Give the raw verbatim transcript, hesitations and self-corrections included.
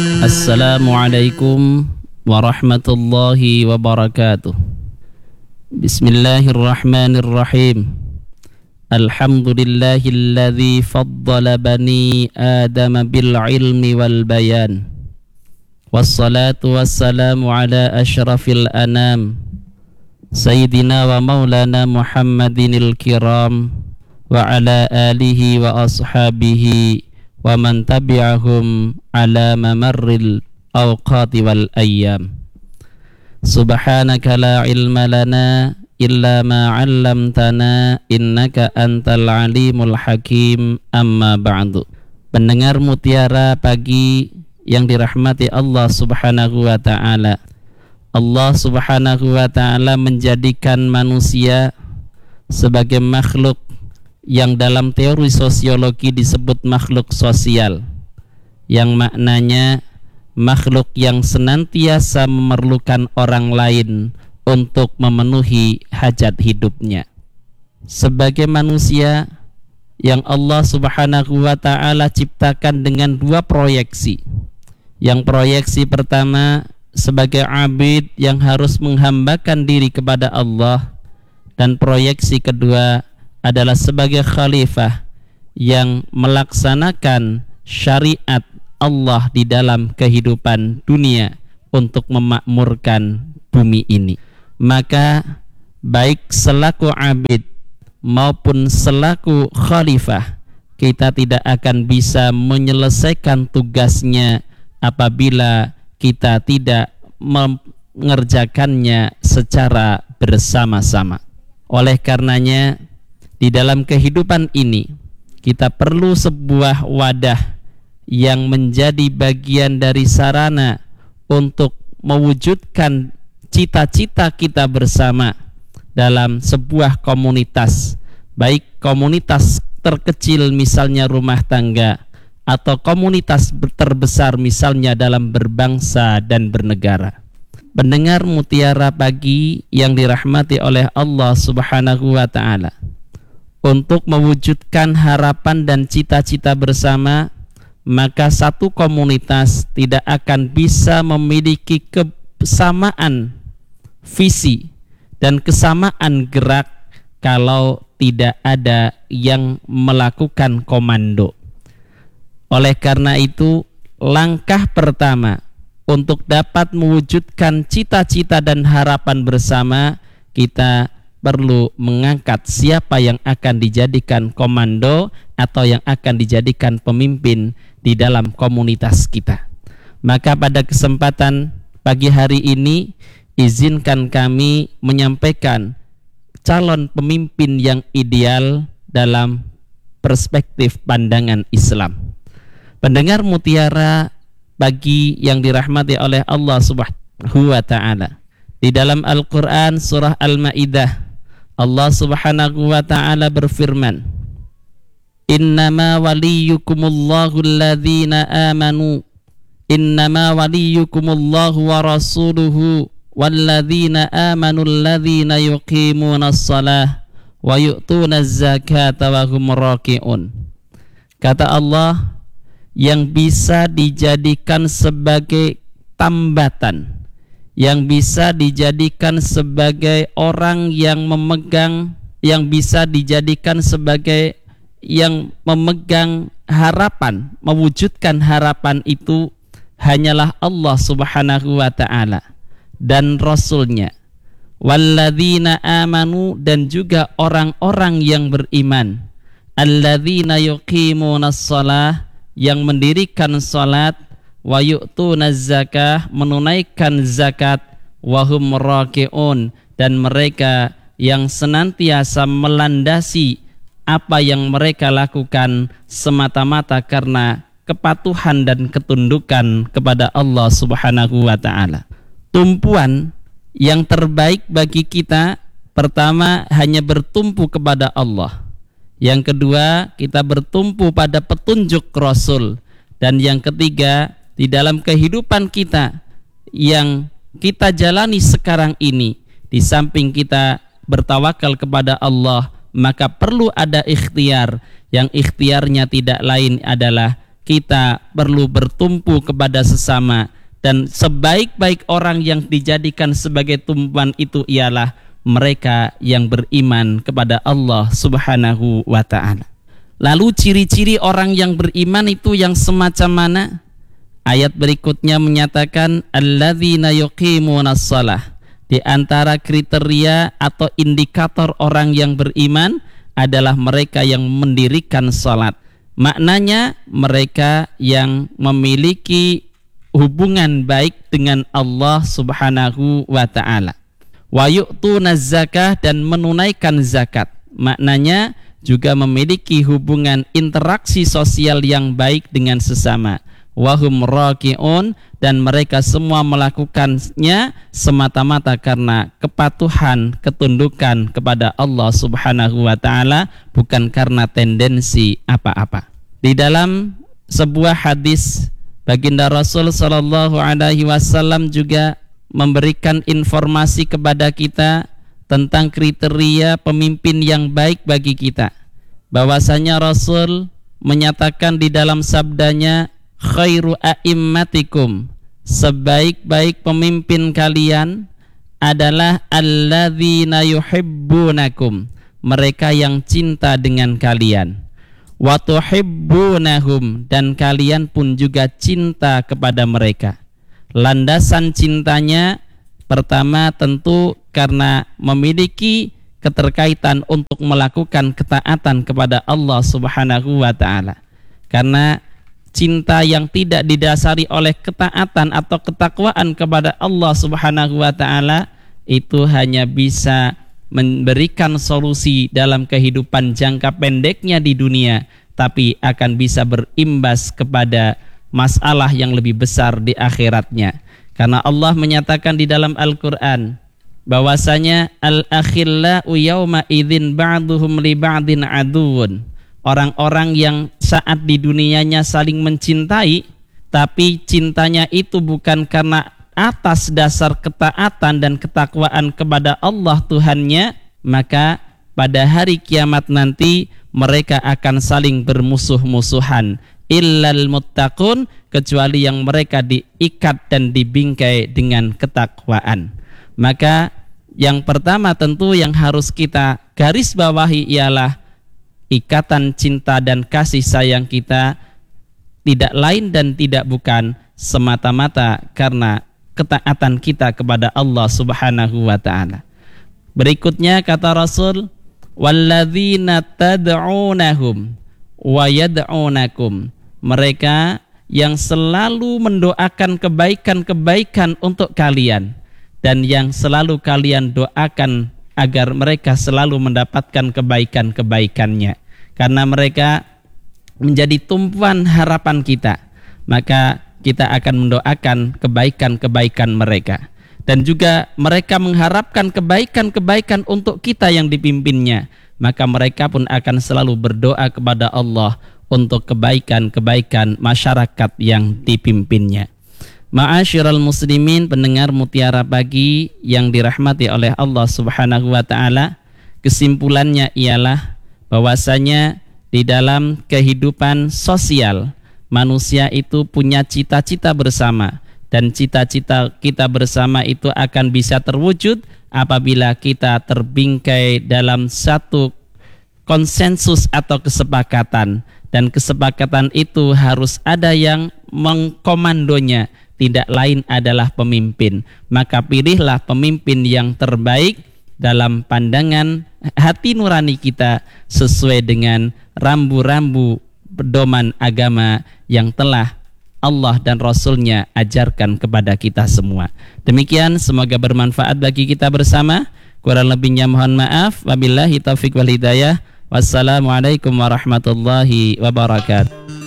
Assalamualaikum warahmatullahi wabarakatuh. Bismillahirrahmanirrahim. Alhamdulillahilladzi faddala bani Adam bil ilmi wal bayan. Wassalatu wassalamu ala asyrafil anam Sayyidina wa maulana Muhammadinil kiram wa ala alihi wa ashabihi wa man tabi'ahum ala mamarril awqati wal ayyam. Subhanaka la ilma lana illa ma 'allamtana innaka antal alimul hakim. Amma ba'du. Pendengar Mutiara Pagi yang dirahmati Allah Subhanahu wa ta'ala, Allah Subhanahu wa ta'ala menjadikan manusia sebagai makhluk yang dalam teori sosiologi disebut makhluk sosial, yang maknanya makhluk yang senantiasa memerlukan orang lain untuk memenuhi hajat hidupnya. Sebagai manusia yang Allah Subhanahu wa ta'ala ciptakan dengan dua proyeksi. Yang proyeksi pertama sebagai abid yang harus menghambakan diri kepada Allah, dan proyeksi kedua adalah sebagai khalifah yang melaksanakan syariat Allah di dalam kehidupan dunia untuk memakmurkan bumi ini. Maka baik selaku abid maupun selaku khalifah, kita tidak akan bisa menyelesaikan tugasnya apabila kita tidak mengerjakannya secara bersama-sama. Oleh karenanya, di dalam kehidupan ini kita perlu sebuah wadah yang menjadi bagian dari sarana untuk mewujudkan cita-cita kita bersama dalam sebuah komunitas, baik komunitas terkecil misalnya rumah tangga, atau komunitas terbesar misalnya dalam berbangsa dan bernegara. Pendengar Mutiara Pagi yang dirahmati oleh Allah Subhanahu wa ta'ala, untuk mewujudkan harapan dan cita-cita bersama, maka satu komunitas tidak akan bisa memiliki kesamaan visi dan kesamaan gerak kalau tidak ada yang melakukan komando. Oleh karena itu, langkah pertama untuk dapat mewujudkan cita-cita dan harapan bersama, kita perlu mengangkat siapa yang akan dijadikan komando atau yang akan dijadikan pemimpin di dalam komunitas kita. Maka pada kesempatan pagi hari ini, izinkan kami menyampaikan calon pemimpin yang ideal dalam perspektif pandangan Islam. Pendengar Mutiara Pagi yang dirahmati oleh Allah Subhanahu wa ta'ala, di dalam Al-Quran surah Al-Ma'idah, Allah Subhanahu wa ta'ala berfirman, Innama waliyukumullahu alladhina amanu Innama waliyukumullahu wa rasuluhu walladhina amanu alladhina yuqimuna as-salah wa yu'tuna az-zakata wa hum raki'un. Kata Allah, yang bisa dijadikan sebagai tambatan, yang bisa dijadikan sebagai orang yang memegang, yang bisa dijadikan sebagai yang memegang harapan, mewujudkan harapan itu hanyalah Allah Subhanahu wa ta'ala dan Rasulnya. Walladzina amanu, dan juga orang-orang yang beriman. Alladzina yuqimuna as-salah, yang mendirikan salat. Wa yu'tuna zakah, menunaikan zakat. Wa hum raki'un, dan mereka yang senantiasa melandasi apa yang mereka lakukan semata-mata karena kepatuhan dan ketundukan kepada Allah Subhanahu wa ta'ala. Tumpuan yang terbaik bagi kita, pertama hanya bertumpu kepada Allah. Yang kedua, kita bertumpu pada petunjuk Rasul. Dan yang ketiga, di dalam kehidupan kita yang kita jalani sekarang ini, di samping kita bertawakal kepada Allah, maka perlu ada ikhtiar, yang ikhtiarnya tidak lain adalah kita perlu bertumpu kepada sesama, dan sebaik-baik orang yang dijadikan sebagai tumpuan itu ialah mereka yang beriman kepada Allah Subhanahu wa ta'ala. Lalu ciri-ciri orang yang beriman itu yang semacam mana? Ayat berikutnya menyatakan alladzina yuqimunas shalah. Di antara kriteria atau indikator orang yang beriman adalah mereka yang mendirikan salat. Maknanya mereka yang memiliki hubungan baik dengan Allah Subhanahu wa ta'ala. Wa yu'tunaz zakah, dan menunaikan zakat. Maknanya juga memiliki hubungan interaksi sosial yang baik dengan sesama. Wahum raki'un, dan mereka semua melakukannya semata-mata karena kepatuhan, ketundukan kepada Allah Subhanahu wa ta'ala, bukan karena tendensi apa-apa. Di dalam sebuah hadis, baginda Rasul sallallahu alaihi wasallam juga memberikan informasi kepada kita tentang kriteria pemimpin yang baik bagi kita. Bahwasanya Rasul menyatakan di dalam sabdanya, khairu a'immatikum, sebaik-baik pemimpin kalian adalah alladzina yuhibbunakum, mereka yang cinta dengan kalian, wa tuhibbunahum, dan kalian pun juga cinta kepada mereka. Landasan cintanya pertama tentu karena memiliki keterkaitan untuk melakukan ketaatan kepada Allah Subhanahu wa ta'ala. Karena cinta yang tidak didasari oleh ketaatan atau ketakwaan kepada Allah Subhanahu wa ta'ala itu hanya bisa memberikan solusi dalam kehidupan jangka pendeknya di dunia, tapi akan bisa berimbas kepada masalah yang lebih besar di akhiratnya. Karena Allah menyatakan di dalam Al-Quran bahwasanya al-akhillau yawma idzin ba'duhum li ba'din aduun. Orang-orang yang saat di dunianya saling mencintai, tapi cintanya itu bukan karena atas dasar ketaatan dan ketakwaan kepada Allah Tuhannya, maka pada hari kiamat nanti mereka akan saling bermusuh-musuhan. Illal muttaqun, kecuali yang mereka diikat dan dibingkai dengan ketakwaan. Maka yang pertama tentu yang harus kita garis bawahi ialah ikatan cinta dan kasih sayang kita tidak lain dan tidak bukan semata-mata karena ketaatan kita kepada Allah Subhanahu wa ta'ala. Berikutnya kata Rasul, walladzina tad'unahum wa yad'unakum, mereka yang selalu mendoakan kebaikan-kebaikan untuk kalian dan yang selalu kalian doakan agar mereka selalu mendapatkan kebaikan-kebaikannya. Karena mereka menjadi tumpuan harapan kita, maka kita akan mendoakan kebaikan-kebaikan mereka. Dan juga mereka mengharapkan kebaikan-kebaikan untuk kita yang dipimpinnya, maka mereka pun akan selalu berdoa kepada Allah untuk kebaikan-kebaikan masyarakat yang dipimpinnya. Ma'asyiral muslimin, pendengar Mutiara Pagi yang dirahmati oleh Allah Subhanahu wa ta'ala, kesimpulannya ialah bahwasanya di dalam kehidupan sosial manusia itu punya cita-cita bersama, dan cita-cita kita bersama itu akan bisa terwujud apabila kita terbingkai dalam satu konsensus atau kesepakatan, dan kesepakatan itu harus ada yang mengkomandonya, tidak lain adalah pemimpin. Maka pilihlah pemimpin yang terbaik dalam pandangan hati nurani kita sesuai dengan rambu-rambu pedoman agama yang telah Allah dan Rasulnya ajarkan kepada kita semua. Demikian, semoga bermanfaat bagi kita bersama. Kurang lebihnya mohon maaf. Wabillahi taufiq wal hidayah. Wassalamualaikum warahmatullahi wabarakatuh.